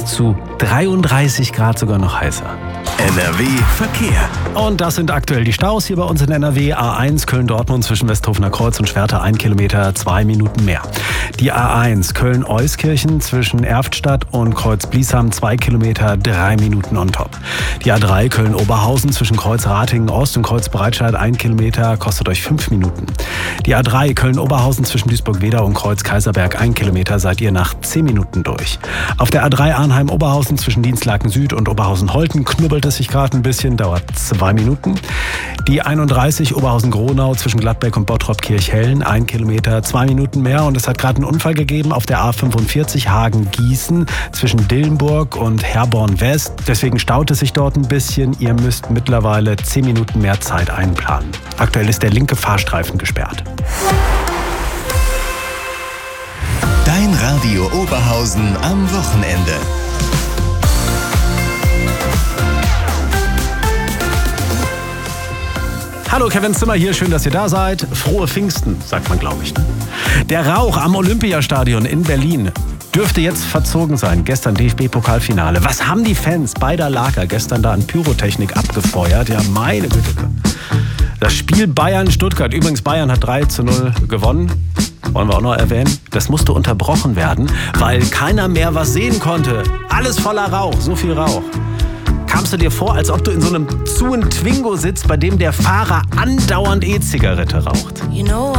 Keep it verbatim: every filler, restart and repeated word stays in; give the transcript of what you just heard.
bis zu dreiunddreißig Grad sogar noch heißer. N R W Verkehr. Und das sind aktuell die Staus hier bei uns in N R W. A eins Köln-Dortmund zwischen Westhofener Kreuz und Schwerte ein Kilometer, zwei Minuten mehr. Die A eins Köln-Euskirchen zwischen Erftstadt und Kreuz-Bliesham zwei Kilometer, drei Minuten on top. Die A drei Köln-Oberhausen zwischen Kreuz-Ratingen-Ost und Kreuz-Breitscheid ein Kilometer, kostet euch fünf Minuten. Die A drei Köln-Oberhausen zwischen Duisburg-Wedau und Kreuz-Kaiserberg ein Kilometer, seid ihr nach zehn Minuten durch. Auf der A drei Arnheim-Oberhausen zwischen Dienstlaken Süd und Oberhausen-Holten knubbelt es sich gerade ein bisschen, dauert zwei Minuten. Die einunddreißig Oberhausen-Gronau zwischen Gladbeck und Bottrop-Kirchhellen, ein Kilometer, zwei Minuten mehr. Und es hat gerade einen Unfall gegeben auf der A fünfundvierzig Hagen-Gießen zwischen Dillenburg und Herborn-West. Deswegen staut es sich dort ein bisschen. Ihr müsst mittlerweile zehn Minuten mehr Zeit einplanen. Aktuell ist der linke Fahrstreifen gesperrt. Dein Radio Oberhausen am Wochenende. Hallo, Kevin Zimmer hier, schön, dass ihr da seid. Frohe Pfingsten, sagt man, glaube ich. Ne? Der Rauch am Olympiastadion in Berlin dürfte jetzt verzogen sein. Gestern D F B-Pokalfinale. Was haben die Fans beider Lager gestern da an Pyrotechnik abgefeuert? Ja, meine Güte. Das Spiel Bayern-Stuttgart. Übrigens, Bayern hat drei zu null gewonnen. Wollen wir auch noch erwähnen. Das musste unterbrochen werden, weil keiner mehr was sehen konnte. Alles voller Rauch, so viel Rauch. Kamst du dir vor, als ob du in so einem Zuen Twingo sitzt, bei dem der Fahrer andauernd E-Zigarette raucht? You know